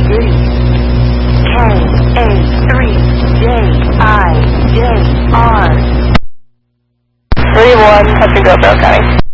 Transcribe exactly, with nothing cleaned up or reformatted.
three K A three J I J R three one, touching GoPro, County.